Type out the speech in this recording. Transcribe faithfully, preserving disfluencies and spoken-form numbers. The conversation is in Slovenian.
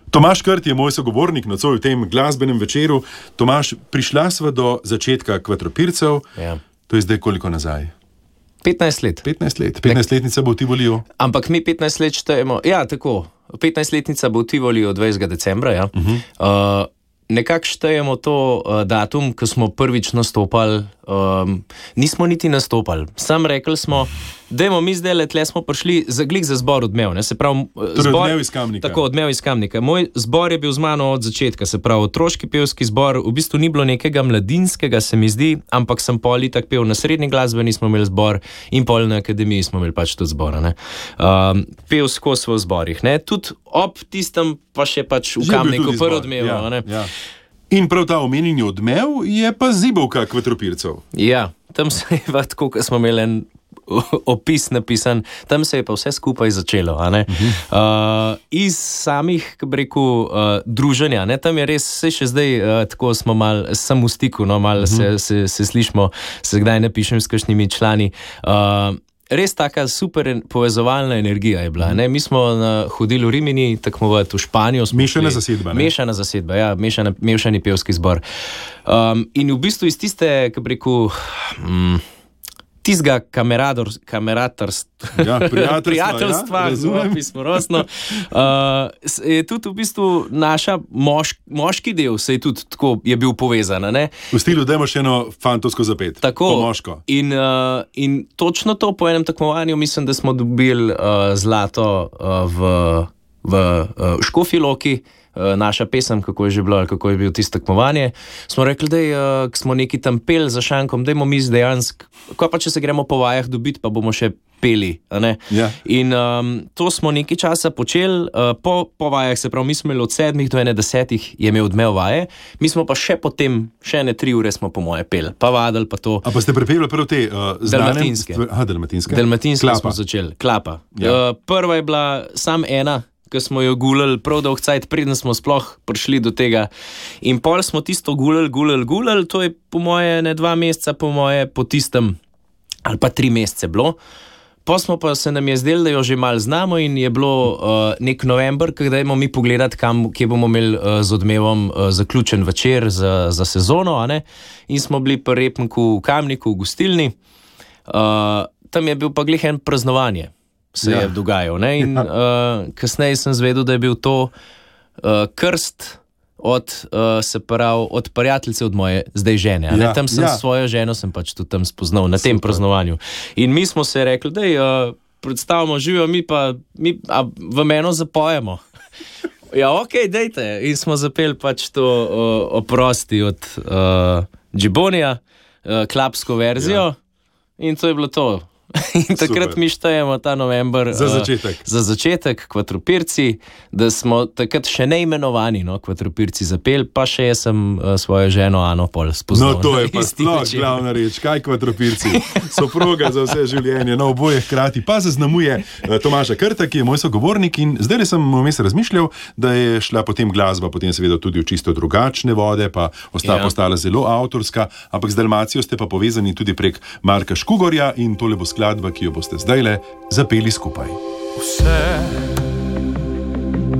Tomaž Krt je moj sogovornik nocoj v tem glasbenem večeru. Tomaž, prišla sva do začetka Kvadropircev. Ja. To je zdaj koliko nazaj? petnajst let. petnajst let. petnajstletnica bo v Tivoliju. Ampak mi petnajst let štejemo. Ja, tako. petnajstletnica bo v Tivoliju dvajsetega decembra. Ja. Uh-huh. Uh, nekako štejemo to uh, datum, ko smo prvič nastopali. Um, nismo niti nastopali. Sam rekli smo, dajmo mi zdaj le, tle smo prišli za glik za zbor Odmev. Ne? Se pravi, torej zbor, Odmev iz Kamnika. Tako, Odmev iz Kamnika. Moj zbor je bil z mano od začetka, se pravi, otroški pevski zbor. V bistvu ni bilo nekega mladinskega, se mi zdi, ampak sem pol itak pel na srednji glasbeni, smo imeli zbor in pol na akademiji smo imeli pač tudi zbora. Um, pel skozi v zborih. Ne? Tudi ob tistem pa še pač v Kamniku prvi Odmev. Ja, ja. In prav ta omenjeni Odmev je pa zibovka Kvadropircev. Ja, tam se je pa tako, ko smo imeli en opis napisan, tam se je pa vse skupaj začelo. A ne? Uh-huh. Uh, iz samih, kako bi rekel, uh, druženja, ne? Tam je res, vse še zdaj uh, tako smo mal, sem v stiku, no, mal uh-huh. se, se, se slišimo, se kdaj napišem s kakšnimi člani. Uh, Res taka super povezovalna energija je bila. Ne? Mi smo na, hodili v Rimini, tekmovati v Španijo. Mešana zasedba. Ne? Mešana zasedba, ja, mešana, mešani pevski zbor. Um, in v bistvu iz tiste, kako bi rekel, um, tistega kameratorstva, ja, prijateljstva, ja, pismorosno, uh, je tudi v bistvu naša moš, moški del se je tudi tako je bil povezan. Ne? V stilu, da imaš eno fantovsko zapet. Tako. Moško. In, uh, in točno to po enem tekmovanju mislim, da smo dobili uh, zlato uh, v, v uh, Škofji Loki. Naša pesem, kako je že bilo, kako je bil tisto tekmovanje. Smo rekli, da uh, smo neki tam pel za šankom, dajmo mi dejansko, ko pa če se gremo po vajah dobiti, pa bomo še peli. Ja. In um, to smo nekaj časa počeli, uh, po, po vajah, se pravi, mi smo imeli od sedmih do ene desetih, je imel Odmev vaje, mi smo pa še potem, še ene tri ure smo po moje peli, pa vadali pa to. A pa ste prepeli prvo te uh, dalmatinske. Stv... Aha, dalmatinske. Dalmatinske smo začeli, Klapa. Ja. Uh, prva je bila sam ena, ko smo jo gulali prav dolg cajt, preden smo sploh prišli do tega. In pol smo tisto gulali, gulali, gulali, to je po moje ne dva meseca, po moje po tistem, ali pa tri mesece bilo. Pa smo pa se nam je zdelo, da jo že malo znamo in je bilo uh, nek november, kdaj bomo mi pogledati, kam, kje bomo imeli uh, z Odmevom uh, zaključen večer za, za sezono, a ne? In smo bili pri Repniku v Kamniku, v gostilni. Uh, tam je bil pa glih en praznovanje. Se ja. je dogajal. Ne? In ja. uh, kasneje sem zvedel, da je bil to uh, krst od, uh, se pravi, od prijateljice od moje zdaj žene. Ja. Tam sem ja. svojo ženo sem pač tudi tam spoznal, na Super. tem praznovanju. In mi smo se rekli, da uh, predstavimo, živijo mi pa, mi, a v meno zapojemo. Ja, ok, dejte. In smo zapeli pač to uh, Oprosti od uh, Džibonija, uh, klapsko verzijo. Ja. In to je bilo to. In takrat Super. mi štejemo ta november za začetek, uh, za začetek Kvadropirci, da smo takrat še neimenovani, no, Kvadropirci zapeli, pa še jaz sem uh, svojo ženo Ano pol spoznal. No, to je pa sploh glavna reč, kaj Kvadropirci, soproga za vse življenje, no, oboje hkrati, pa zaznamuje uh, Tomaža Krta, ki je moj sogovornik in zdaj sem vmes razmišljal, da je šla potem glasba, potem seveda tudi v čisto drugačne vode, pa ostala ja. postala zelo avtorska, ampak z Dalmacijo ste pa povezani tudi prek Marka Škugorja in tole bo skladba, ki jo boste zdajle zapeli skupaj. Vse